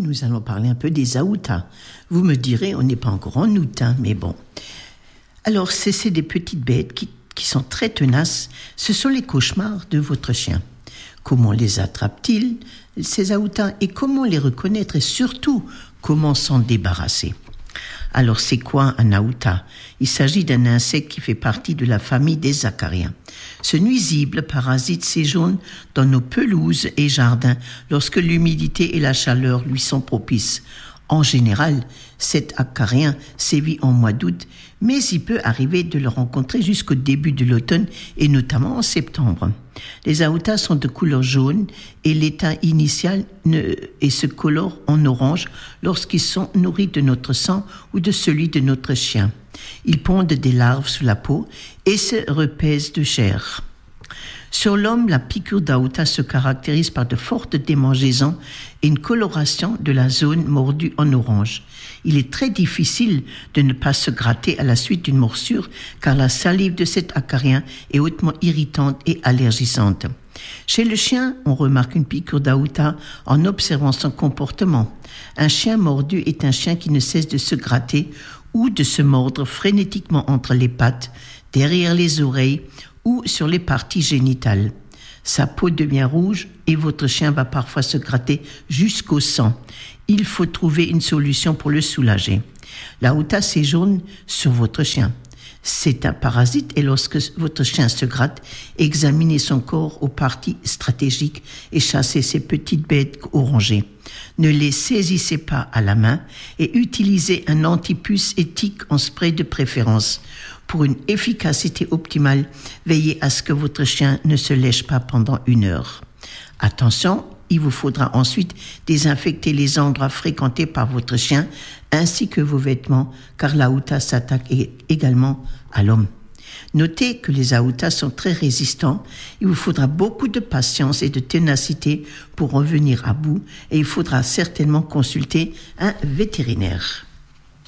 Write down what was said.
nous allons parler un peu des aoutas. Vous me direz, on n'est pas encore en août, mais bon. Alors, c'est des petites bêtes qui sont très tenaces. Ce sont les cauchemars de votre chien. Comment les attrape-t-il, ces aoutas, et comment les reconnaître, et surtout, comment s'en débarrasser? Alors, c'est quoi un aouta? Il s'agit d'un insecte qui fait partie de la famille des acariens. Ce nuisible parasite séjourne dans nos pelouses et jardins lorsque l'humidité et la chaleur lui sont propices. En général, cet acarien sévit en mois d'août, mais il peut arriver de le rencontrer jusqu'au début de l'automne et notamment en septembre. Les aoutas sont de couleur jaune et l'état initial se colore en orange lorsqu'ils sont nourris de notre sang ou de celui de notre chien. Ils pondent des larves sous la peau et se repaisent de chair. Sur l'homme, la piqûre d'aouta se caractérise par de fortes démangeaisons et une coloration de la zone mordue en orange. Il est très difficile de ne pas se gratter à la suite d'une morsure car la salive de cet acarien est hautement irritante et allergisante. Chez le chien, on remarque une piqûre d'aouta en observant son comportement. Un chien mordu est un chien qui ne cesse de se gratter ou de se mordre frénétiquement entre les pattes, derrière les oreilles ou sur les parties génitales. Sa peau devient rouge et votre chien va parfois se gratter jusqu'au sang. Il faut trouver une solution pour le soulager. L'aouta séjourne sur votre chien. C'est un parasite et lorsque votre chien se gratte, examinez son corps aux parties stratégiques et chassez ces petites bêtes orangées. Ne les saisissez pas à la main et utilisez un antipuce éthique en spray de préférence. Pour une efficacité optimale, veillez à ce que votre chien ne se lèche pas pendant 1 heure. Attention, il vous faudra ensuite désinfecter les endroits fréquentés par votre chien ainsi que vos vêtements, car l'aouta s'attaque également à l'homme. Notez que les aoutas sont très résistants. Il vous faudra beaucoup de patience et de ténacité pour en venir à bout et il faudra certainement consulter un vétérinaire.